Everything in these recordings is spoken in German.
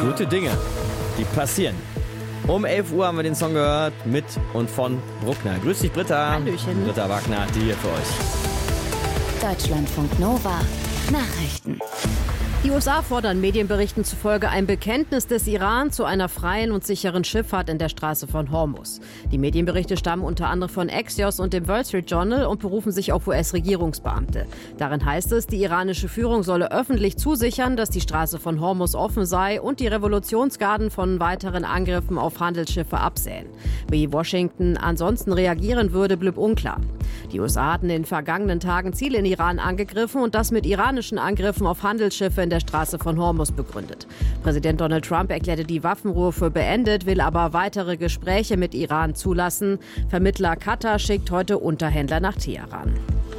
Gute Dinge, die passieren. Um 11 Uhr haben wir den Song gehört, mit und von Bruckner. Grüß dich, Britta. Hallöchen. Britta Wagner, die hier für euch. Deutschlandfunk Nova. Nachrichten. Die USA fordern Medienberichten zufolge ein Bekenntnis des Iran zu einer freien und sicheren Schifffahrt in der Straße von Hormuz. Die Medienberichte stammen unter anderem von Axios und dem Wall Street Journal und berufen sich auf US-Regierungsbeamte. Darin heißt es, die iranische Führung solle öffentlich zusichern, dass die Straße von Hormuz offen sei und die Revolutionsgarden von weiteren Angriffen auf Handelsschiffe absähen. Wie Washington ansonsten reagieren würde, blieb unklar. Die USA hatten in den vergangenen Tagen Ziele in Iran angegriffen und das mit iranischen Angriffen auf Handelsschiffe in der Straße von Hormuz begründet. Präsident Donald Trump erklärte die Waffenruhe für beendet, will aber weitere Gespräche mit Iran zulassen. Vermittler Katar schickt heute Unterhändler nach Teheran.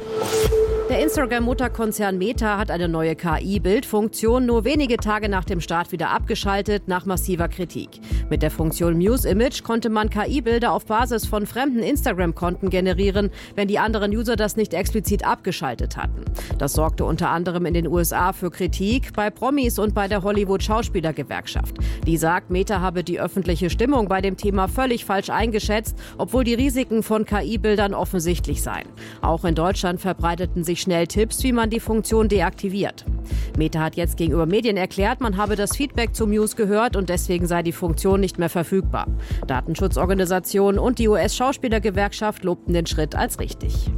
Der Instagram-Mutterkonzern Meta hat eine neue KI-Bildfunktion nur wenige Tage nach dem Start wieder abgeschaltet, nach massiver Kritik. Mit der Funktion Muse Image konnte man KI-Bilder auf Basis von fremden Instagram-Konten generieren, wenn die anderen User das nicht explizit abgeschaltet hatten. Das sorgte unter anderem in den USA für Kritik bei Promis und bei der Hollywood-Schauspielergewerkschaft. Die sagt, Meta habe die öffentliche Stimmung bei dem Thema völlig falsch eingeschätzt, obwohl die Risiken von KI-Bildern offensichtlich seien. Auch in Deutschland verbreiteten sich schnell Tipps, wie man die Funktion deaktiviert. Meta hat jetzt gegenüber Medien erklärt, man habe das Feedback zu Muse gehört und deswegen sei die Funktion nicht mehr verfügbar. Datenschutzorganisationen und die US-Schauspielergewerkschaft lobten den Schritt als richtig.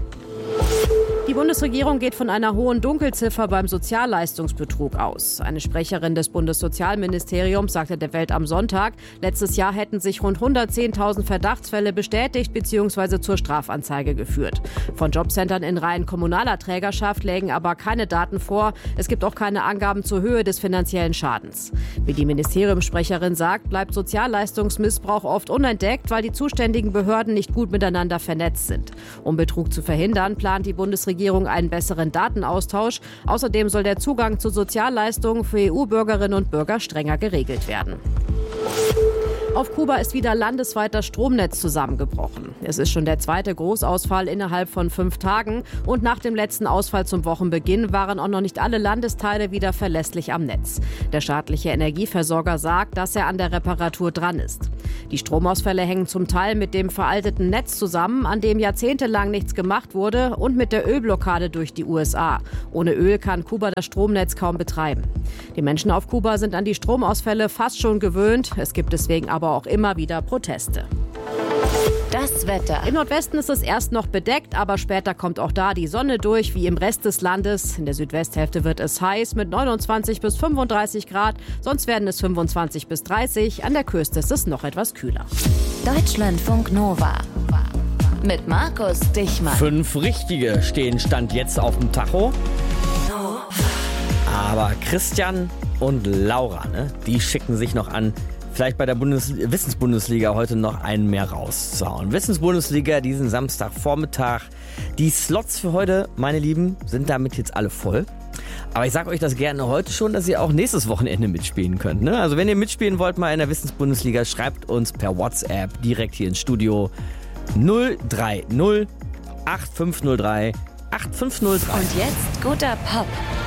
Die Bundesregierung geht von einer hohen Dunkelziffer beim Sozialleistungsbetrug aus. Eine Sprecherin des Bundessozialministeriums sagte der Welt am Sonntag, letztes Jahr hätten sich rund 110.000 Verdachtsfälle bestätigt bzw. zur Strafanzeige geführt. Von Jobcentern in rein kommunaler Trägerschaft lägen aber keine Daten vor. Es gibt auch keine Angaben zur Höhe des finanziellen Schadens. Wie die Ministeriumssprecherin sagt, bleibt Sozialleistungsmissbrauch oft unentdeckt, weil die zuständigen Behörden nicht gut miteinander vernetzt sind. Um Betrug zu verhindern, plant die Bundesregierung einen besseren Datenaustausch. Außerdem soll der Zugang zu Sozialleistungen für EU-Bürgerinnen und Bürger strenger geregelt werden. Auf Kuba ist wieder landesweit das Stromnetz zusammengebrochen. Es ist schon der zweite Großausfall innerhalb von 5 Tagen. Und nach dem letzten Ausfall zum Wochenbeginn waren auch noch nicht alle Landesteile wieder verlässlich am Netz. Der staatliche Energieversorger sagt, dass er an der Reparatur dran ist. Die Stromausfälle hängen zum Teil mit dem veralteten Netz zusammen, an dem jahrzehntelang nichts gemacht wurde, und mit der Ölblockade durch die USA. Ohne Öl kann Kuba das Stromnetz kaum betreiben. Die Menschen auf Kuba sind an die Stromausfälle fast schon gewöhnt. Es gibt deswegen aber auch immer wieder Proteste. Das Wetter. Im Nordwesten ist es erst noch bedeckt, aber später kommt auch da die Sonne durch, wie im Rest des Landes. In der Südwesthälfte wird es heiß mit 29 bis 35 Grad, sonst werden es 25 bis 30. An der Küste ist es noch etwas kühler. Deutschlandfunk Nova. Mit Markus Dichmann. 5 richtige stehen Stand jetzt auf dem Tacho. Aber Christian und Laura, die schicken sich noch an, vielleicht bei der Wissensbundesliga heute noch einen mehr rauszuhauen. Wissensbundesliga diesen Samstagvormittag. Die Slots für heute, meine Lieben, sind damit jetzt alle voll. Aber ich sage euch das gerne heute schon, dass ihr auch nächstes Wochenende mitspielen könnt. Also wenn ihr mitspielen wollt mal in der Wissensbundesliga, schreibt uns per WhatsApp direkt hier ins Studio 030 8503 8503. Und jetzt guter Pop.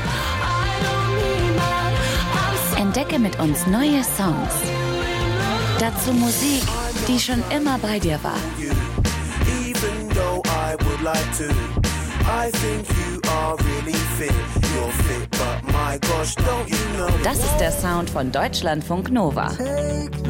Entdecke mit uns neue Songs. Dazu Musik, die schon immer bei dir war. Das ist der Sound von Deutschlandfunk Nova.